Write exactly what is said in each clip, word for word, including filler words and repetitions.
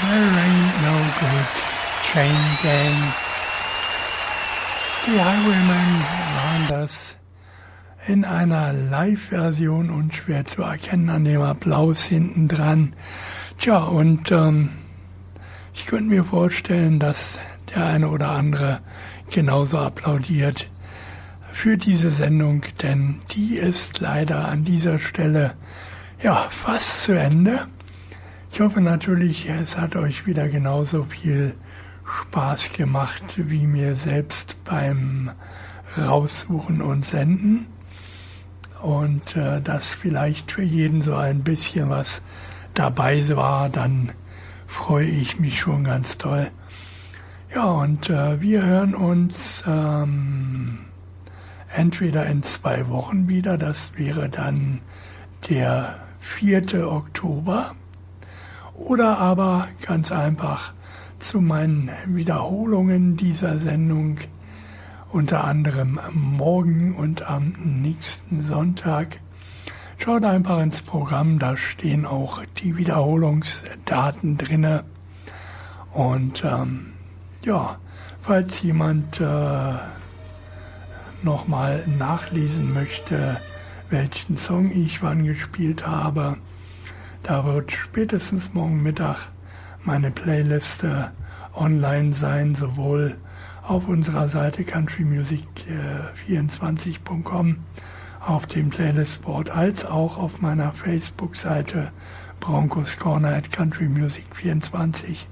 There Ain't No Good, Chain Gang. Die Highwaymen waren das in einer Live-Version und schwer zu erkennen an dem Applaus hinten dran. Tja, und ähm, ich könnte mir vorstellen, dass der eine oder andere genauso applaudiert für diese Sendung, denn die ist leider an dieser Stelle ja fast zu Ende. Ich hoffe natürlich, es hat euch wieder genauso viel Spaß gemacht wie mir selbst beim Raussuchen und Senden. Und äh, dass vielleicht für jeden so ein bisschen was dabei war, dann freue ich mich schon ganz toll. Ja, und äh, wir hören uns ähm, entweder in zwei Wochen wieder, das wäre dann der vierte Oktober, oder aber ganz einfach zu meinen Wiederholungen dieser Sendung, unter anderem morgen und am nächsten Sonntag. Schaut einfach ins Programm, da stehen auch die Wiederholungsdaten drinne. Und ähm, ja, falls jemand äh, nochmal nachlesen möchte, welchen Song ich wann gespielt habe, da wird spätestens morgen Mittag meine Playliste online sein, sowohl auf unserer Seite country music vierundzwanzig punkt com auf dem Playlistboard als auch auf meiner Facebook-Seite Broncos Corner at country music vierundzwanzig.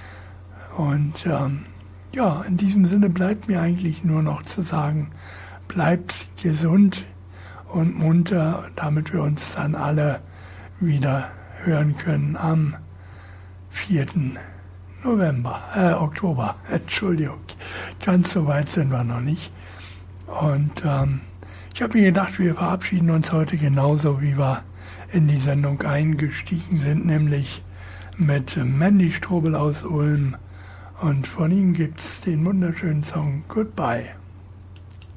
Und ähm, ja, in diesem Sinne bleibt mir eigentlich nur noch zu sagen, bleibt gesund und munter, damit wir uns dann alle wieder hören können am vierten November, äh, Oktober, Entschuldigung, ganz so weit sind wir noch nicht. Und ähm, ich habe mir gedacht, wir verabschieden uns heute genauso, wie wir in die Sendung eingestiegen sind, nämlich mit Mandy Strobel aus Ulm. Und von ihm gibt's den wunderschönen Song Goodbye.